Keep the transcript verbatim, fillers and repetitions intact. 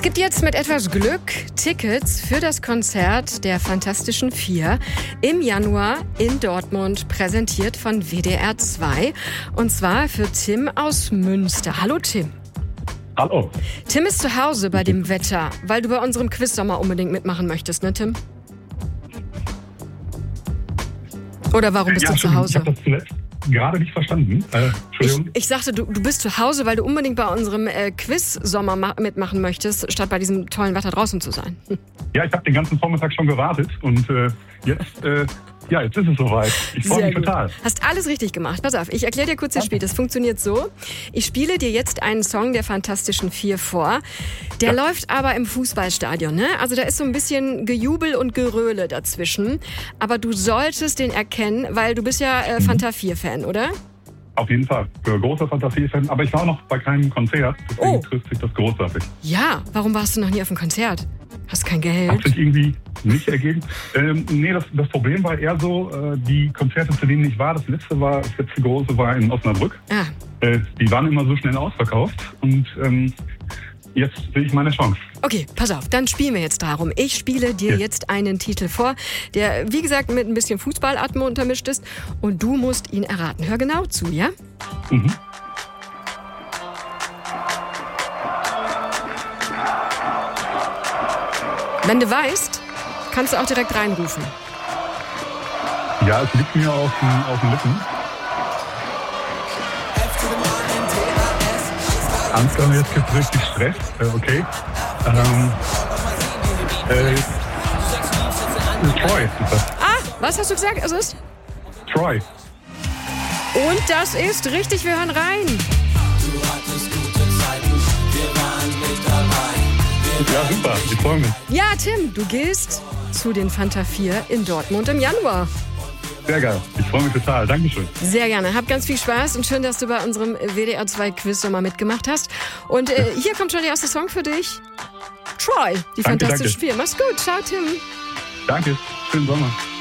gibt jetzt mit etwas Glück Tickets für das Konzert der Fantastischen Vier im Januar in Dortmund, präsentiert von W D R zwei. Und zwar für Tim aus Münster. Hallo Tim. Hallo. Tim ist zu Hause bei dem Wetter, weil du bei unserem Quiz-Sommer unbedingt mitmachen möchtest, ne Tim? Oder warum bist ja, du zu Hause? Ich habe das zuletzt gerade nicht verstanden. Äh, Entschuldigung. Ich, ich sagte, du, du bist zu Hause, weil du unbedingt bei unserem äh, Quiz-Sommer ma- mitmachen möchtest, statt bei diesem tollen Wetter draußen zu sein. Hm. Ja, ich habe den ganzen Vormittag schon gewartet und äh, jetzt, äh, ja, jetzt ist es soweit. Ich freue mich gut. total. Hast alles richtig gemacht. Pass auf, ich erkläre dir kurz das Spiel. Das funktioniert so. Ich spiele dir jetzt einen Song der Fantastischen Vier vor. Der Ja. läuft aber im Fußballstadion, ne? Also da ist so ein bisschen Gejubel und Geröle dazwischen. Aber du solltest den erkennen, weil du bist ja äh, Fanta vier-Fan, oder? Auf jeden Fall. Für großer Fantasie-Fan. Aber ich war noch bei keinem Konzert, deswegen Oh. trifft sich das großartig. Ja, warum warst du noch nie auf einem Konzert? Hast kein Hat Geld? sich irgendwie nicht ergeben. Ähm, nee, das, das Problem war eher so, äh, die Konzerte, zu denen ich war, das letzte war, das letzte große war in Osnabrück. Ah, Äh, die waren immer so schnell ausverkauft und ähm, jetzt sehe ich meine Chance. okay, pass auf, dann spielen wir jetzt darum. Ich spiele dir Ja. jetzt einen Titel vor, der, wie gesagt, mit ein bisschen Fußballatmo untermischt ist. Und du musst ihn erraten. Hör genau zu, ja? Mhm. Wenn du weißt, kannst du auch direkt reinrufen. Ja, es liegt mir auf den, auf den Lippen. Ansgar, jetzt gibt es richtig Stress. Äh, okay. Ähm, äh, Troy ist das. Ah, was hast du gesagt? Es ist? Troy. Und das ist richtig, wir hören rein. Ja, super. Ich freue mich. Ja, Tim, du gehst zu den Fanta vier in Dortmund im Januar. Sehr geil. Ich freue mich total. Dankeschön. Sehr gerne. Hab ganz viel Spaß und schön, dass du bei unserem W D R zwei Quiz Sommer mitgemacht hast. Und äh, hier kommt schon der erste Song für dich. Troy, die Danke, Fantastischen danke. Vier. Mach's gut. Ciao, Tim. Danke. Schönen Sommer.